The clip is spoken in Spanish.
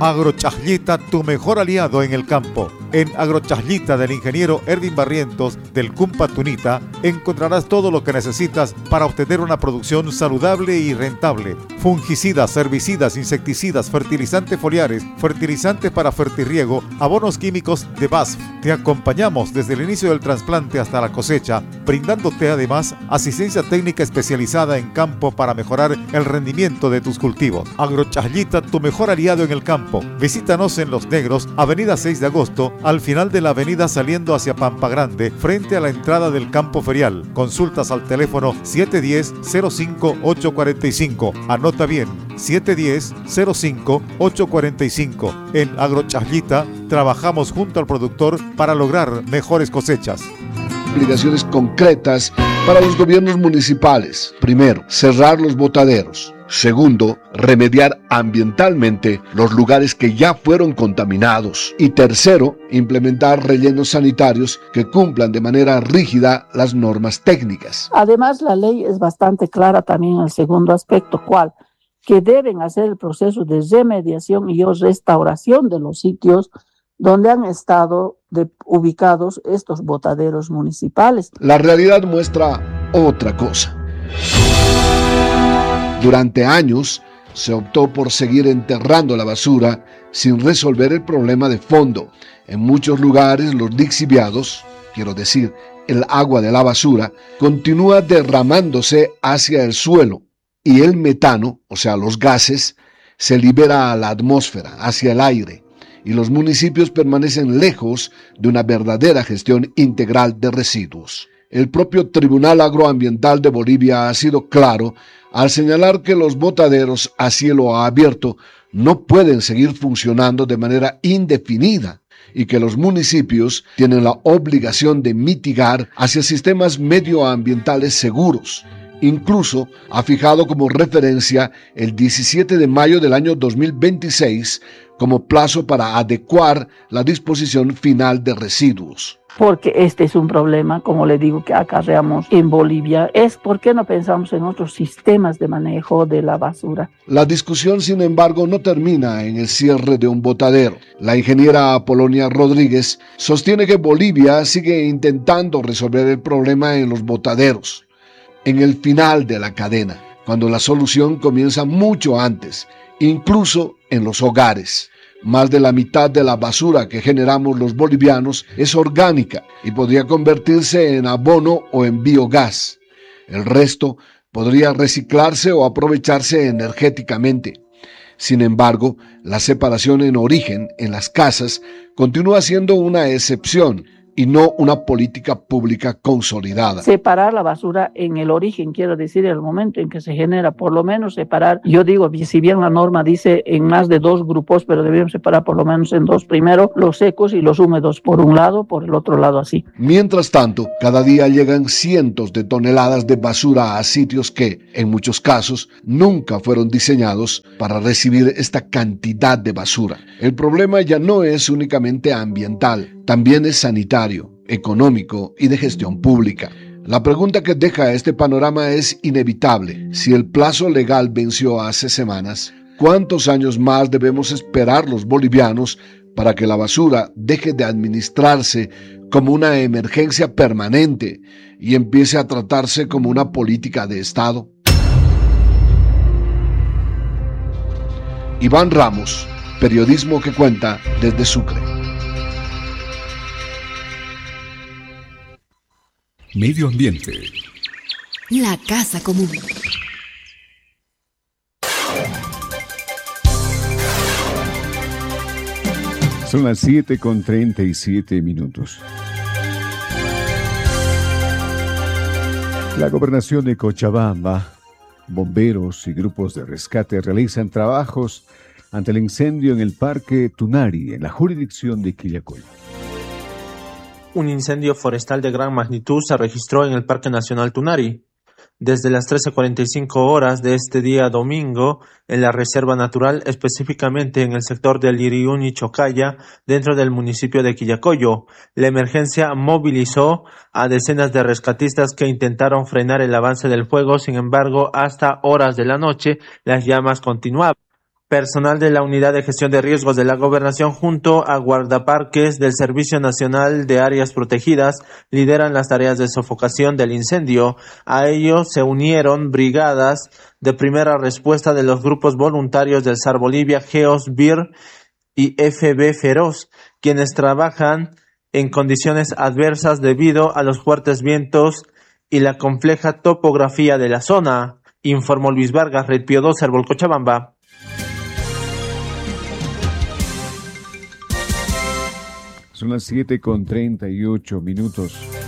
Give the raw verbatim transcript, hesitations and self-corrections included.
Agrochaslita, tu mejor aliado en el campo. En Agrochaslita del ingeniero Ervin Barrientos del Cumpa Tunita encontrarás todo lo que necesitas para obtener una producción saludable y rentable. Fungicidas, herbicidas, insecticidas, fertilizantes foliares, fertilizantes para fertirriego, abonos químicos de B A S F. Te acompañamos desde el inicio del trasplante hasta la cosecha, brindándote además asistencia técnica especializada en campo para mejorar el rendimiento de tus cultivos. Agrochaslita, tu mejor aliado en el campo. Visítanos en Los Negros, avenida seis de agosto, al final de la avenida saliendo hacia Pampa Grande, frente a la entrada del campo ferial. Consultas al teléfono siete uno cero, cero cinco ocho cuatro cinco. Anota bien, siete uno cero, cero cinco ocho cuatro cinco. En Agrochaslita trabajamos junto al productor para lograr mejores cosechas. Obligaciones concretas para los gobiernos municipales. Primero, cerrar los botaderos. Segundo, remediar ambientalmente los lugares que ya fueron contaminados. Y tercero, implementar rellenos sanitarios que cumplan de manera rígida las normas técnicas. Además, la ley es bastante clara también en el segundo aspecto, ¿cuál? Que deben hacer el proceso de remediación y o restauración de los sitios donde han estado de, ubicados estos botaderos municipales. La realidad muestra otra cosa. Durante años se optó por seguir enterrando la basura sin resolver el problema de fondo. En muchos lugares los lixiviados, quiero decir, el agua de la basura, continúa derramándose hacia el suelo y el metano, o sea, los gases, se libera a la atmósfera, hacia el aire, y los municipios permanecen lejos de una verdadera gestión integral de residuos. El propio Tribunal Agroambiental de Bolivia ha sido claro al señalar que los botaderos a cielo abierto no pueden seguir funcionando de manera indefinida y que los municipios tienen la obligación de mitigar hacia sistemas medioambientales seguros. Incluso ha fijado como referencia el diecisiete de mayo del año dos mil veintiséis como plazo para adecuar la disposición final de residuos. Porque este es un problema, como le digo, que acarreamos en Bolivia, es por qué no pensamos en otros sistemas de manejo de la basura. La discusión, sin embargo, no termina en el cierre de un botadero. La ingeniera Apolonia Rodríguez sostiene que Bolivia sigue intentando resolver el problema en los botaderos, en el final de la cadena, cuando la solución comienza mucho antes, incluso en los hogares. Más de la mitad de la basura que generamos los bolivianos es orgánica y podría convertirse en abono o en biogás. El resto podría reciclarse o aprovecharse energéticamente. Sin embargo, la separación en origen en las casas continúa siendo una excepción y no una política pública consolidada. Separar la basura en el origen, quiero decir, en el momento en que se genera, por lo menos separar, yo digo, si bien la norma dice en más de dos grupos, pero debemos separar por lo menos en dos, primero los secos y los húmedos, por un lado, por el otro lado así. Mientras tanto, cada día llegan cientos de toneladas de basura a sitios que, en muchos casos, nunca fueron diseñados para recibir esta cantidad de basura. El problema ya no es únicamente ambiental, también es sanitario, económico y de gestión pública. La pregunta que deja este panorama es inevitable. Si el plazo legal venció hace semanas, ¿cuántos años más debemos esperar los bolivianos para que la basura deje de administrarse como una emergencia permanente y empiece a tratarse como una política de Estado? Iván Ramos, periodismo que cuenta desde Sucre. Medio ambiente. La casa común. Son las siete con treinta y siete minutos. La gobernación de Cochabamba, bomberos y grupos de rescate realizan trabajos ante el incendio en el Parque Tunari, en la jurisdicción de Quillacollo. Un incendio forestal de gran magnitud se registró en el Parque Nacional Tunari. Desde las trece cuarenta y cinco horas de este día domingo, en la Reserva Natural, específicamente en el sector del Iriuni Chocaya, dentro del municipio de Quillacollo, la emergencia movilizó a decenas de rescatistas que intentaron frenar el avance del fuego. Sin embargo, hasta horas de la noche, las llamas continuaban. Personal de la Unidad de Gestión de Riesgos de la Gobernación junto a guardaparques del Servicio Nacional de Áreas Protegidas lideran las tareas de sofocación del incendio. A ello se unieron brigadas de primera respuesta de los grupos voluntarios del S A R Bolivia, GEOS, B I R y F B Feroz, quienes trabajan en condiciones adversas debido a los fuertes vientos y la compleja topografía de la zona, informó Luis Vargas, Red Pío dos, Árbol Cochabamba. Son las siete con treinta y ocho minutos.